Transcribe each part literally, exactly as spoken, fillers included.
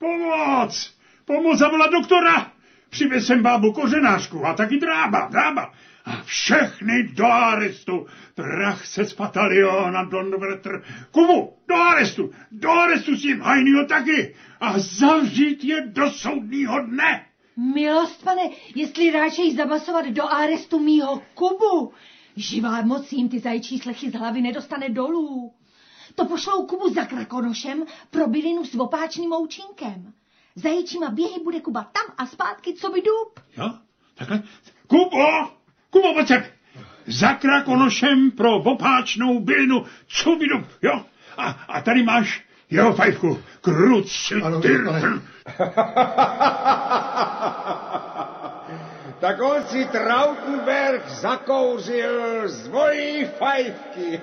Pomoc! Pomoc, zavolat doktora! Přivez sem bábu kořenářku a taky drába, drába. A všechny do arestu. Prach se z pataliona Donvertr. Kubu, do arestu. Do arestu s tím Hajnýho taky. A zavřít je do soudního dne. Milost, pane, jestli ráčej zabasovat do arestu mýho Kubu. Živá moc jim ty zajčí slechy z hlavy nedostane dolů. To pošlou Kubu za Krakonošem pro bylinu s opáčným účinkem. Zaječíma běhy bude Kuba tam a zpátky, co by dub. Jo, takhle. Kubo, Kubo, pojď sem. Za Krakonošem pro opáčnou bylinu, co by dub, jo. A, a tady máš jeho fajfku. Kruci, ty. Tak on si Trautenberg zakouřil z mojí fajfky.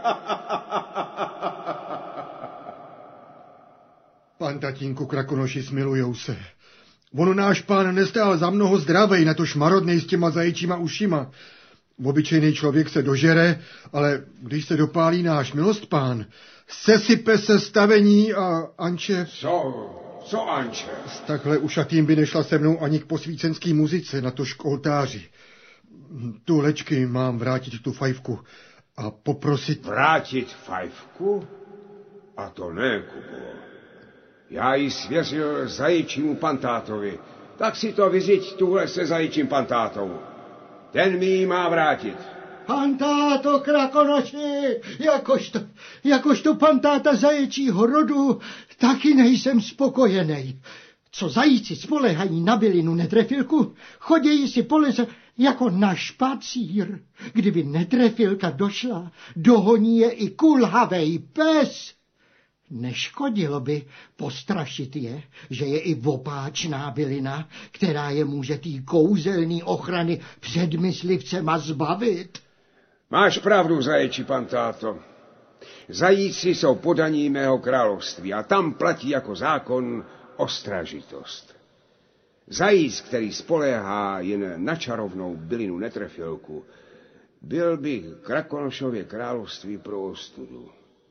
Pan tatínku Krakonoši, smilujou se. On náš pán nestál za mnoho zdravej, na to šmarodnej s těma zaječíma ušima. Obyčejný člověk se dožere, ale když se dopálí náš milost pán, sesype se stavení a Anče... Co? Co Anče? S takhle ušatým by nešla se mnou ani k posvícenský muzice na to školtáři. Tu lečky mám vrátit tu fajfku a poprosit... Vrátit fajfku? A to ne, Kubo. Já ji svěřil zaječímu pantátovi. Tak si to vyřiď tuhle se zaječím pantátou. Ten mi ji má vrátit. Pantáto Krakonoši, jakožto, jakožto pantáta zaječího rodu, taky nejsem spokojenej. Co zajíci spolehají na bylinu netrefilku, chodějí si po lese jako na špacír. Kdyby netrefilka došla, dohoní je i kulhavej pes. Neškodilo by postrašit je, že je i opáčná bylina, která je může tý kouzelný ochrany před myslivcema zbavit. Máš pravdu, zaječi pantáto. Zajíci jsou podaní mého království a tam platí jako zákon ostražitost. Zajíc, který spoléhá jen na čarovnou bylinu netrefilku, byl by Krakonošově království pro ostudu.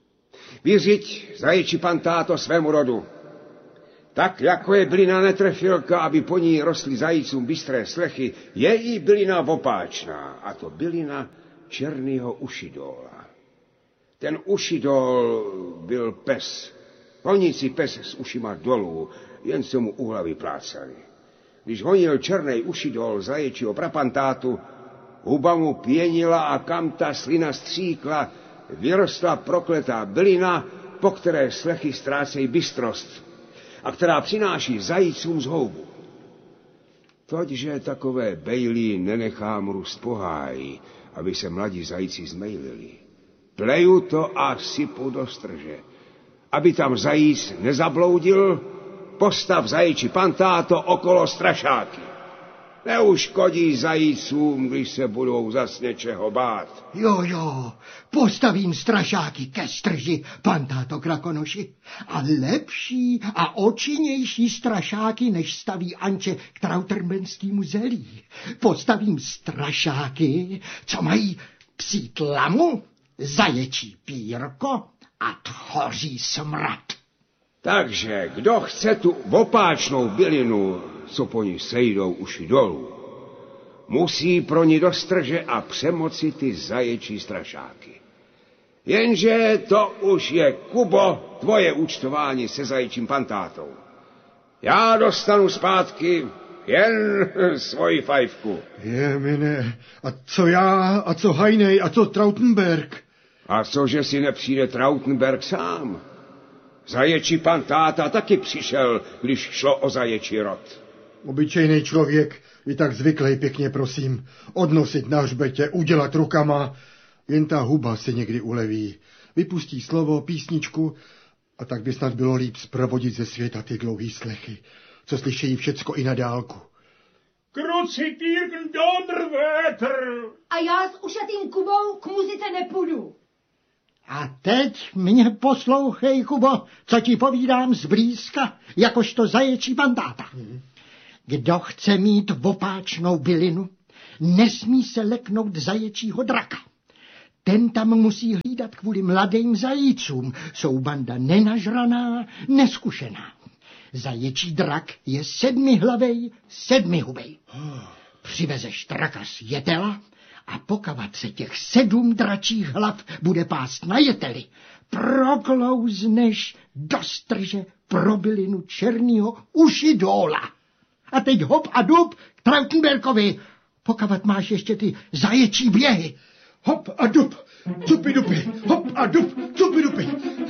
Vyřiď, zaječi pantáto, svému rodu. Tak, jako je bylina netrefilka, aby po ní rostly zajícům bystré slechy, je i bylina opáčná, a to bylina černýho ušidola. Ten ušidol byl pes, honící pes s ušima dolů, jen se mu u hlavy plácali. Když honil černej ušidol zaječího prapantátu, huba mu pěnila a kam ta slina stříkla, vyrostla prokletá bylina, po které slechy ztrácejí bystrost a která přináší zajícům zhoubu. Toďže takové bejlí nenechám růst po háji, aby se mladí zajíci zmejlili. Pleju to a sypu do strže. Aby tam zajíc nezabloudil, postav zajíči pantáto okolo strašáky. Neuškodí zajícům, když se budou zas něčeho bát. Jo, jo, postavím strašáky ke strži, pantáto Krakonoši. A lepší a očinnější strašáky, než staví Anče k trauterbenskýmu zelí. Postavím strašáky, co mají psí tlamu, zaječí pírko a tchoří smrad. Takže kdo chce tu opáčnou bylinu, co po ní sejdou uši dolů, musí pro ní do strže a přemoci ty zaječí strašáky. Jenže to už je, Kubo, tvoje účtování se zaječím pantátou. Já dostanu zpátky jen svoji fajfku. Je, mine, a co já, a co Hajnej, a co Trautenberg? A cože si nepřijde Trautenberg sám? Zaječí pantáta taky přišel, když šlo o zaječí rod. Obyčejný člověk je tak zvyklý, pěkně prosím, odnosit na hřbetě, udělat rukama. Jen ta huba se někdy uleví. Vypustí slovo, písničku a tak by snad bylo líp zprovodit ze světa ty dlouhý slechy, co slyšejí všecko i na dálku. Kruci týrkn Donvertr! A já s ušatým Kubou k muzice nepůjdu. A teď mě poslouchej, Kubo, co ti povídám zblízka, jakožto zaječí pantáta. Kdo chce mít opáčnou bylinu, nesmí se leknout zaječího draka. Ten tam musí hlídat kvůli mladým zajícům, jsou banda nenažraná, neskušená. Zaječí drak je sedmihlavej, sedmihubej. Přivezeš draka z jetela a pokavat se těch sedm dračích hlav bude pást na jeteli, proklouzneš do strže pro bylinu černýho ušidóla. A teď hop a dub k Trautenbergovi. Pokavat máš ještě ty zaječí běhy. Hop a dub, cupi dupy, hop a dub, cupi dupy.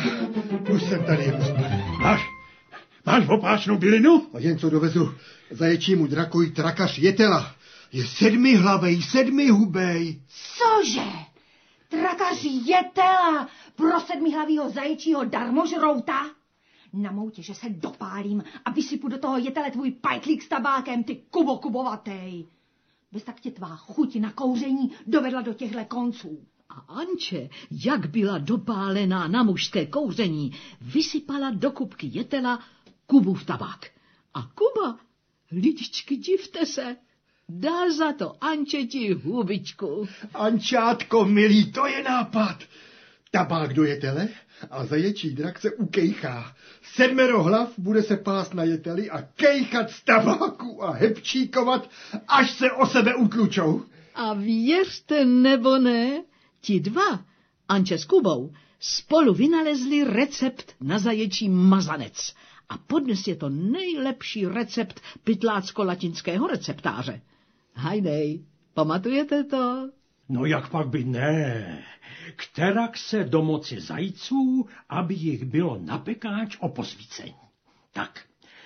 Už jsem tady, hospode. Máš, máš opáčnou bylinu? A jen co dovezu zaječímu drakovi trakař jetela. Je sedmihlavej, sedmihubej. Cože? Trakař jetela pro sedmihlavýho zaječího darmožrouta? Na moutě, že se dopálím a vysypu do toho jetele tvůj pajtlík s tabákem, ty Kubo kubovatej. Bez tak tě tvá chuť na kouření dovedla do těchto konců. A Anče, jak byla dopálená na mužské kouření, vysypala do kupky jetela Kubův tabák. A Kuba, lidičky, divte se, dal za to Ančeti hubičku. Ančátko, milý, to je nápad. Tabák do jetele a zaječí drak se ukejchá. Sedmero hlav bude se pást na jeteli a kejchat z tabáku a hebčíkovat, až se o sebe utlučou. A věřte nebo ne, ti dva, Anče s Kubou, spolu vynalezli recept na zaječí mazanec. A podnes je to nejlepší recept pytlácko-latinského receptáře. Hajnej, pamatujete to? No jak pak by ne. Kterak se domoci zajců, aby jich bylo na pekáč o posvícení. Tak,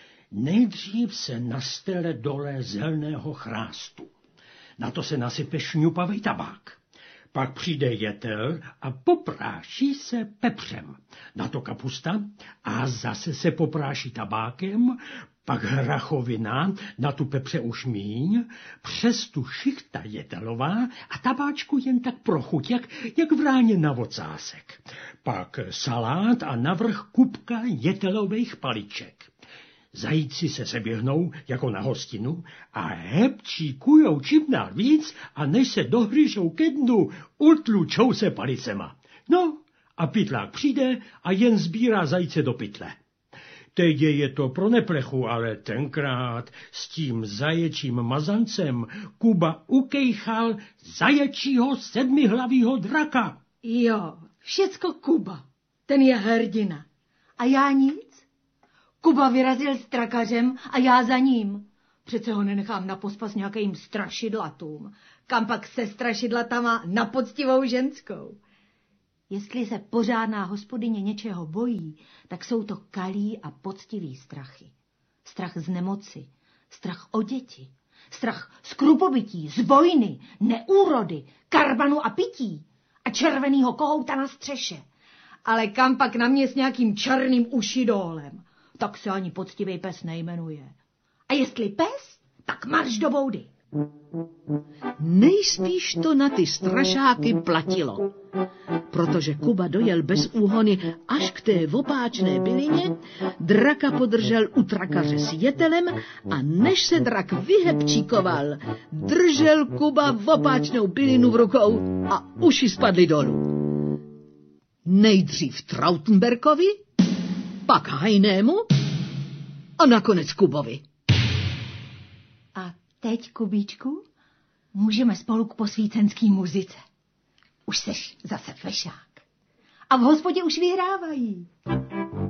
nejdřív se nastele dole zelného chrástu. Na to se nasype šňupavý tabák. Pak přijde jetel a popráší se pepřem. Na to kapusta a zase se popráší tabákem, pak hrachovina, na tu pepře už míň, přes tu šichta jetelová a tabáčku jen tak pro chuť, jak, jak v ráně na ocásek. Pak salát a navrch kupka jetelových paliček. Zajíci se seběhnou jako na hostinu a hebčíkujou čím dál víc a než se dohryžou ke dnu, utlučou se palicema. No a pytlák přijde a jen sbírá zajíce do pytle. Teď je to pro neplechu, ale tenkrát s tím zaječím mazancem Kuba ukejchal zaječího sedmihlavýho draka. Jo, všecko Kuba, ten je hrdina. A já nic? Kuba vyrazil s trakařem a já za ním. Přece ho nenechám na pospas nějakým strašidlatům. Kam pak se strašidlatama na poctivou ženskou. Jestli se pořádná hospodyně něčeho bojí, tak jsou to kalí a poctivý strachy. Strach z nemoci, strach o děti, strach z krupobytí, z vojny, neúrody, karbanu a pití a červenýho kohouta na střeše. Ale kam pak na mě s nějakým černým ušidólem, tak se ani poctivý pes nejmenuje. A jestli pes, tak marš do boudy. Nejspíš to na ty strašáky platilo, protože Kuba dojel bez úhony až k té opáčné bylině, draka podržel u trakaře s jetelem a než se drak vyhebčíkoval, držel Kuba opáčnou bylinu v rukou a uši spadly dolů. Nejdřív Trautenbergovi, pak Hajnému a nakonec Kubovi. A teď, Kubíčku, můžeme spolu k posvícenský muzice. Už seš zase fešák. A v hospodě už vyhrávají.